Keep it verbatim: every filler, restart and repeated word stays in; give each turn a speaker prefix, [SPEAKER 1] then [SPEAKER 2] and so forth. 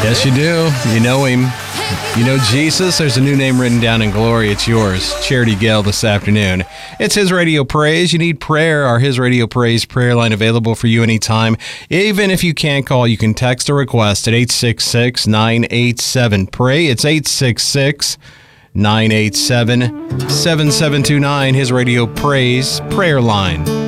[SPEAKER 1] Yes, you do. You know him. You know Jesus. There's a new name written down in glory. It's yours. Charity Gale this afternoon. It's His Radio Praise. You need prayer. Our His Radio Praise prayer line available for you anytime. Even if you can't call, you can text a request at eight six six, nine eight seven, pray. It's eight six six, nine eight seven, seven seven two nine. His Radio Praise prayer line.